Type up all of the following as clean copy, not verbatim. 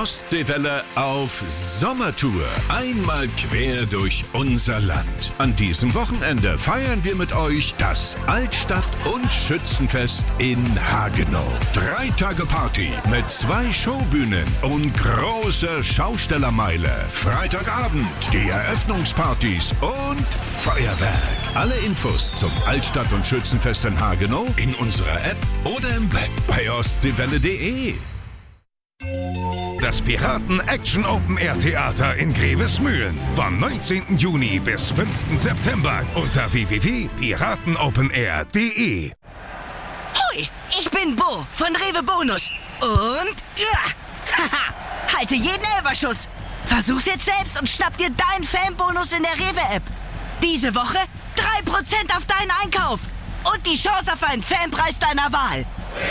Ostseewelle auf Sommertour. Einmal quer durch unser Land. An diesem Wochenende feiern wir mit euch das Altstadt- und Schützenfest in Hagenow. 3 Tage Party mit 2 Showbühnen und großer Schaustellermeile. Freitagabend die Eröffnungspartys und Feuerwerk. Alle Infos zum Altstadt- und Schützenfest in Hagenow in unserer App oder im Web bei ostseewelle.de. Das Piraten-Action-Open-Air-Theater in Grevesmühlen. Vom 19. Juni bis 5. September unter www.piratenopenair.de. Hoi, ich bin Bo von Rewe Bonus. Und haha, halte jeden Elferschuss. Versuch's jetzt selbst und schnapp dir deinen Fanbonus in der Rewe-App. Diese Woche 3% auf deinen Einkauf. Und die Chance auf einen Fanpreis deiner Wahl.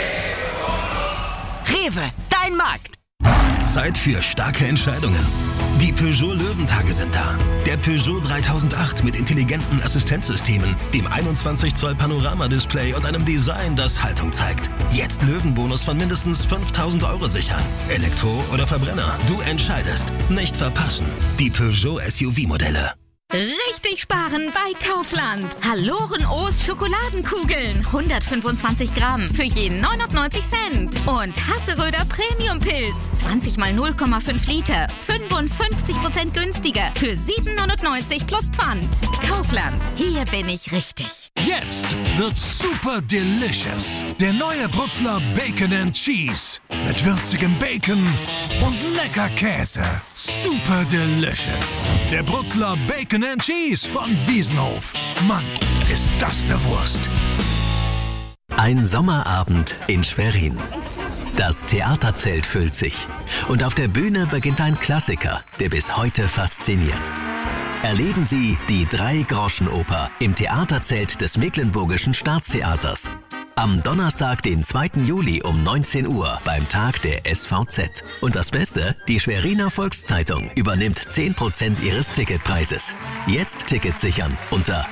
Rewe, dein Markt. Zeit für starke Entscheidungen. Die Peugeot Löwentage sind da. Der Peugeot 3008 mit intelligenten Assistenzsystemen, dem 21 Zoll Panoramadisplay und einem Design, das Haltung zeigt. Jetzt Löwenbonus von mindestens 5.000 € sichern. Elektro oder Verbrenner, du entscheidest. Nicht verpassen. Die Peugeot SUV-Modelle. Richtig sparen bei Kaufland. Haloren-O's Schokoladenkugeln. 125 Gramm für je 99 Cent. Und Hasseröder Premium-Pilz. 20 mal 0,5 Liter. 55% günstiger. Für 7,99 plus Pfand. Kaufland. Hier bin ich richtig. Jetzt wird super delicious. Der neue Brutzler Bacon and Cheese. Mit würzigem Bacon und lecker Käse. Super delicious. Der Brutzler Bacon and Cheese von Wiesenhof. Mann, ist das eine Wurst. Ein Sommerabend in Schwerin. Das Theaterzelt füllt sich. Und auf der Bühne beginnt ein Klassiker, der bis heute fasziniert. Erleben Sie die Drei-Groschen-Oper im Theaterzelt des Mecklenburgischen Staatstheaters. Am Donnerstag, den 2. Juli um 19 Uhr beim Tag der SVZ. Und das Beste, die Schweriner Volkszeitung übernimmt 10% ihres Ticketpreises. Jetzt Tickets sichern unter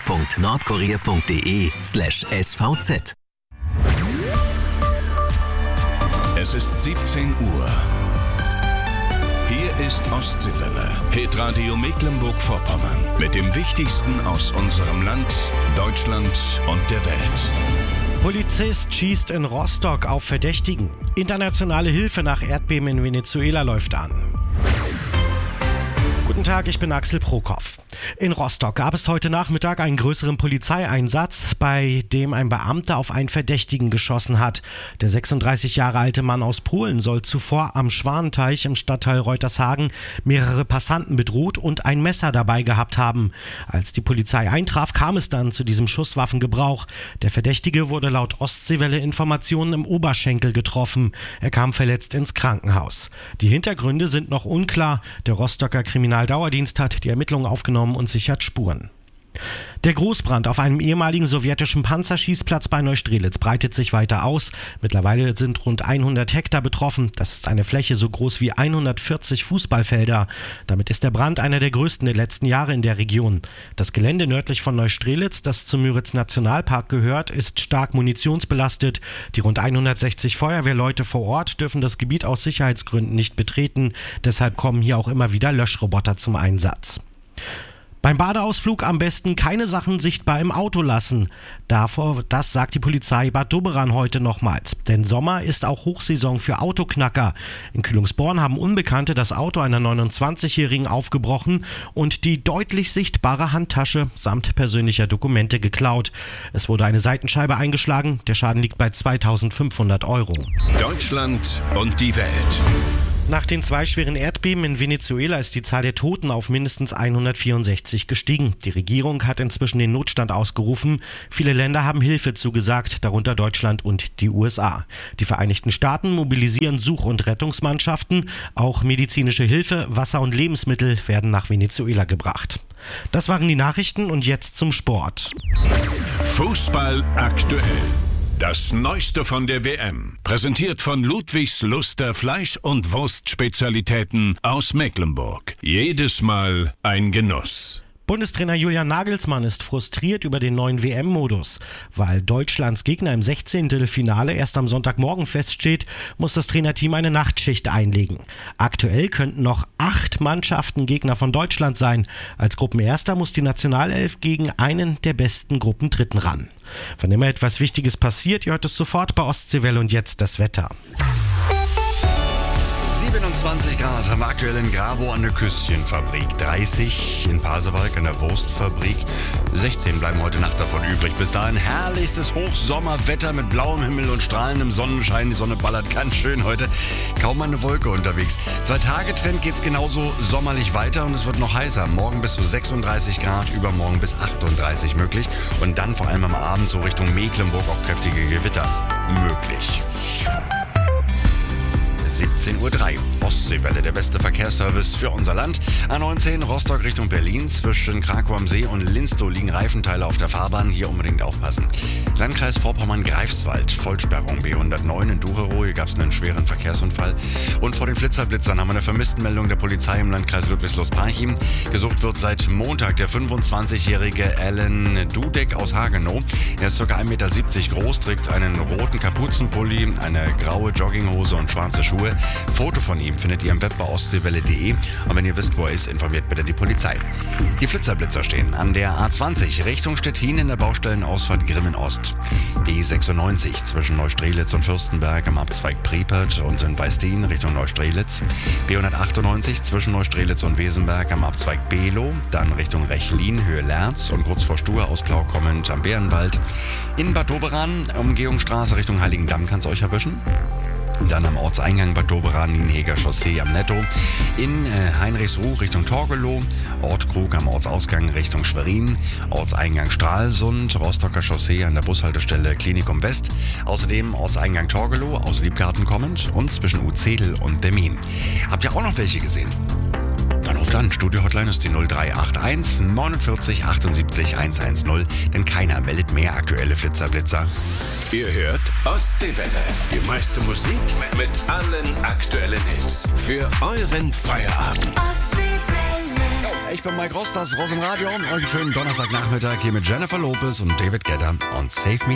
mein.nordkurier.de/svz. Es ist 17 Uhr. Hier ist Ostseewelle, Hitradio Mecklenburg-Vorpommern. Mit dem Wichtigsten aus unserem Land, Deutschland und der Welt. Polizist schießt in Rostock auf Verdächtigen. Internationale Hilfe nach Erdbeben in Venezuela läuft an. Guten Tag, ich bin Axel Prokop. In Rostock gab es heute Nachmittag einen größeren Polizeieinsatz, bei dem ein Beamter auf einen Verdächtigen geschossen hat. Der 36 Jahre alte Mann aus Polen soll zuvor am Schwanenteich im Stadtteil Reutershagen mehrere Passanten bedroht und ein Messer dabei gehabt haben. Als die Polizei eintraf, kam es dann zu diesem Schusswaffengebrauch. Der Verdächtige wurde laut Ostseewelle-Informationen im Oberschenkel getroffen. Er kam verletzt ins Krankenhaus. Die Hintergründe sind noch unklar. Der Rostocker Kriminaldauerdienst hat die Ermittlungen aufgenommen und sichert Spuren. Der Großbrand auf einem ehemaligen sowjetischen Panzerschießplatz bei Neustrelitz breitet sich weiter aus. Mittlerweile sind rund 100 Hektar betroffen. Das ist eine Fläche so groß wie 140 Fußballfelder. Damit ist der Brand einer der größten der letzten Jahre in der Region. Das Gelände nördlich von Neustrelitz, das zum Müritz-Nationalpark gehört, ist stark munitionsbelastet. Die rund 160 Feuerwehrleute vor Ort dürfen das Gebiet aus Sicherheitsgründen nicht betreten. Deshalb kommen hier auch immer wieder Löschroboter zum Einsatz. Beim Badeausflug am besten keine Sachen sichtbar im Auto lassen. Das sagt die Polizei Bad Doberan heute nochmals. Denn Sommer ist auch Hochsaison für Autoknacker. In Kühlungsborn haben Unbekannte das Auto einer 29-Jährigen aufgebrochen und die deutlich sichtbare Handtasche samt persönlicher Dokumente geklaut. Es wurde eine Seitenscheibe eingeschlagen. Der Schaden liegt bei 2.500 €. Deutschland und die Welt. Nach den 2 schweren Erdbeben in Venezuela ist die Zahl der Toten auf mindestens 164 gestiegen. Die Regierung hat inzwischen den Notstand ausgerufen. Viele Länder haben Hilfe zugesagt, darunter Deutschland und die USA. Die Vereinigten Staaten mobilisieren Such- und Rettungsmannschaften. Auch medizinische Hilfe, Wasser und Lebensmittel werden nach Venezuela gebracht. Das waren die Nachrichten und jetzt zum Sport. Fußball aktuell. Das Neueste von der WM, präsentiert von Ludwigs Luster Fleisch- und Wurstspezialitäten aus Mecklenburg. Jedes Mal ein Genuss. Bundestrainer Julian Nagelsmann ist frustriert über den neuen WM-Modus. Weil Deutschlands Gegner im 16. Finale erst am Sonntagmorgen feststeht, muss das Trainerteam eine Nachtschicht einlegen. Aktuell könnten noch 8 Mannschaften Gegner von Deutschland sein. Als Gruppenerster muss die Nationalelf gegen einen der besten Gruppendritten ran. Wann immer etwas Wichtiges passiert, ihr hört es sofort bei Ostseewelle und jetzt das Wetter. 27 Grad am aktuellen Grabo an der Küsschenfabrik, 30 in Pasewalk an der Wurstfabrik, 16 bleiben heute Nacht davon übrig. Bis dahin herrlichstes Hochsommerwetter mit blauem Himmel und strahlendem Sonnenschein. Die Sonne ballert ganz schön heute, kaum eine Wolke unterwegs. 2-Tage-Trend geht's genauso sommerlich weiter und es wird noch heißer. Morgen bis zu 36 Grad, übermorgen bis 38 möglich und dann vor allem am Abend so Richtung Mecklenburg auch kräftige Gewitter möglich. 17:03 Uhr. Ostseewelle, der beste Verkehrsservice für unser Land. A19 Rostock Richtung Berlin. Zwischen Krakow am See und Linstow liegen Reifenteile auf der Fahrbahn. Hier unbedingt aufpassen. Landkreis Vorpommern-Greifswald. Vollsperrung B109 in Ducherow. Hier gab es einen schweren Verkehrsunfall. Und vor den Flitzer-Blitzern haben wir eine Vermisstenmeldung der Polizei im Landkreis Ludwigslust-Parchim. Gesucht wird seit Montag der 25-jährige Alan Dudek aus Hagenow. Er ist ca. 1,70 Meter groß, trägt einen roten Kapuzenpulli, eine graue Jogginghose und schwarze Schuhe. Foto von ihm findet ihr im Web bei ostseewelle.de und wenn ihr wisst, wo er ist, informiert bitte die Polizei. Die Flitzer-Blitzer stehen an der A20 Richtung Stettin in der Baustellenausfahrt Grimmen-Ost. Die 96 zwischen Neustrelitz und Fürstenberg am Abzweig Pripert und in Weistin Richtung Neustrelitz. B198 zwischen Neustrelitz und Wesenberg am Abzweig Below, dann Richtung Rechlin, Höhe Lerz und kurz vor Stur Ausplau kommend am Bärenwald. In Bad Doberan, Umgehungsstraße Richtung Heiligendamm kann es euch erwischen. Dann am Ortseingang Bad Doberan, Nienheger Chaussee am Netto. In Heinrichsruh Richtung Torgelow. Ortkrug am Ortsausgang Richtung Schwerin. Ortseingang Stralsund. Rostocker Chaussee an der Bushaltestelle Klinikum West. Außerdem Ortseingang Torgelow aus Liebgarten kommend und zwischen Uzedel und Demmin. Habt ihr auch noch welche gesehen? Dann ruft an. Studio-Hotline ist die 0381 49 78 110, denn keiner meldet mehr aktuelle Flitzer-Blitzer. Ihr hört Ostseewelle. Die meiste Musik mit allen aktuellen Hits. Für euren Feierabend. Ich bin Mike Ross, das ist Ross im Radio. Euch einen schönen Donnerstagnachmittag hier mit Jennifer Lopez und David Guetta und Save Me.